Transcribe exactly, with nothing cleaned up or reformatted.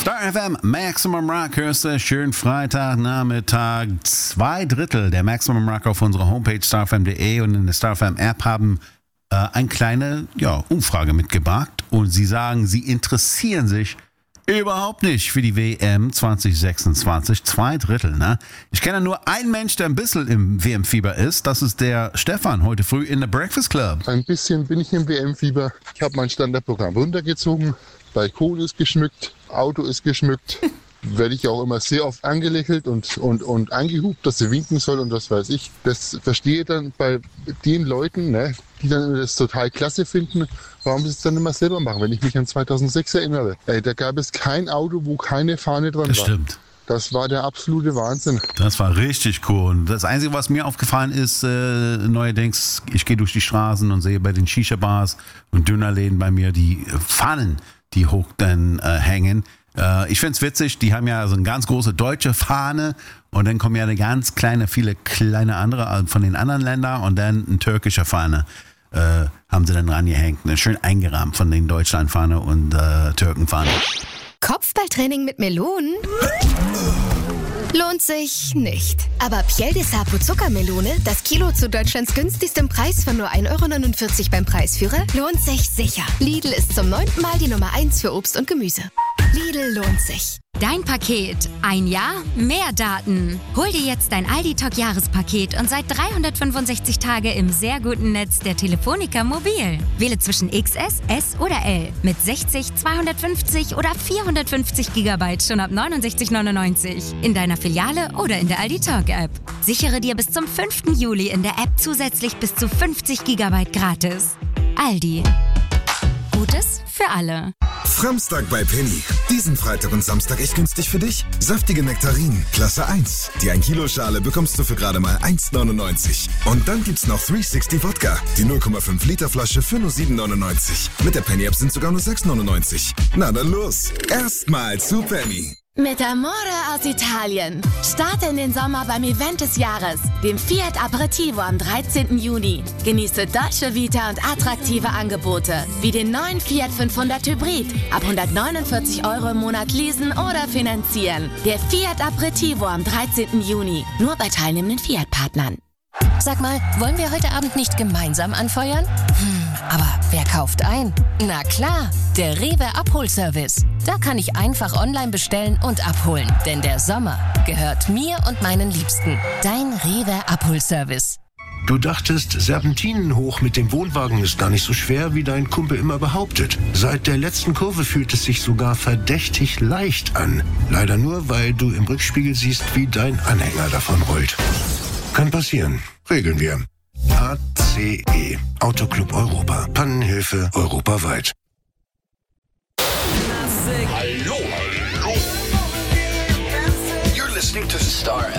Star F M, Maximum Rock, hörst du, schönen Freitagnachmittag. Zwei Drittel der Maximum Rock auf unserer Homepage starfm punkt de und in der Star F M App haben äh, eine kleine ja, Umfrage mitgebracht. Und sie sagen, sie interessieren sich überhaupt nicht für die W M zwanzig sechsundzwanzig. Zwei Drittel, ne? Ich kenne nur einen Mensch, der ein bisschen im W M-Fieber ist. Das ist der Stefan, heute früh in der Breakfast Club. Ein bisschen bin ich im W M-Fieber. Ich habe mein Standardprogramm runtergezogen. Balkon ist geschmückt, Auto ist geschmückt. Werde ich auch immer sehr oft angelächelt und, und, und angehupt, dass sie winken soll und was weiß ich. Das verstehe ich dann bei den Leuten, ne, die dann das total klasse finden, warum sie es dann immer selber machen. Wenn ich mich an zweitausendsechs erinnere, ey, da gab es kein Auto, wo keine Fahne dran Das war. stimmt. Das war der absolute Wahnsinn. Das war richtig cool. Und das Einzige, was mir aufgefallen ist, äh, neuerdings, ich gehe durch die Straßen und sehe bei den Shisha-Bars und Dönerläden bei mir die Fahnen, die hoch dann äh, hängen. Äh, ich finde es witzig, die haben ja so eine ganz große deutsche Fahne und dann kommen ja eine ganz kleine, viele kleine andere von den anderen Ländern und dann eine türkische Fahne äh, haben sie dann rangehängt. Schön eingerahmt von den Deutschlandfahne und äh, Türkenfahne. Kopfballtraining mit Melonen? Lohnt sich nicht. Aber Piel de Sapo Zuckermelone, das Kilo zu Deutschlands günstigstem Preis von nur ein Euro neunundvierzig beim Preisführer, lohnt sich sicher. Lidl ist zum neunten Mal die Nummer eins für Obst und Gemüse. Lidl lohnt sich. Dein Paket. Ein Jahr, mehr Daten. Hol dir jetzt dein Aldi Talk Jahrespaket und seit dreihundertfünfundsechzig Tage im sehr guten Netz der Telefonica Mobil. Wähle zwischen X S, S oder L mit sechzig, zweihundertfünfzig oder vierhundertfünfzig Gigabyte schon ab neunundsechzig neunundneunzig. In deiner Filiale oder in der Aldi Talk App. Sichere dir bis zum fünften Juli in der App zusätzlich bis zu fünfzig Gigabyte gratis. Aldi. Gutes für alle. Samstag bei Penny. Diesen Freitag und Samstag echt günstig für dich. Saftige Nektarinen, Klasse eins. Die ein Kilo Schale bekommst du für gerade mal eins neunundneunzig. Und dann gibt's noch dreihundertsechzig Wodka. Die null Komma fünf Liter Flasche für nur sieben neunundneunzig. Mit der Penny App sind sogar nur sechs neunundneunzig. Na dann los. Erstmal zu Penny. Mit Amore aus Italien. Starte in den Sommer beim Event des Jahres, dem Fiat Aperitivo am dreizehnten Juni. Genieße Dolce Vita und attraktive Angebote, wie den neuen Fiat fünfhundert Hybrid. Ab hundertneunundvierzig Euro im Monat leasen oder finanzieren. Der Fiat Aperitivo am dreizehnten Juni. Nur bei teilnehmenden Fiat-Partnern. Sag mal, wollen wir heute Abend nicht gemeinsam anfeuern? Hm, aber wer kauft ein? Na klar, der Rewe Abholservice. Da kann ich einfach online bestellen und abholen. Denn der Sommer gehört mir und meinen Liebsten. Dein Rewe Abholservice. Du dachtest, Serpentinen hoch mit dem Wohnwagen ist gar nicht so schwer, wie dein Kumpel immer behauptet. Seit der letzten Kurve fühlt es sich sogar verdächtig leicht an. Leider nur, weil du im Rückspiegel siehst, wie dein Anhänger davon rollt. Kann passieren. Regeln wir. A C E. Autoclub Europa. Pannenhilfe europaweit. Hallo, hallo. You're listening to Star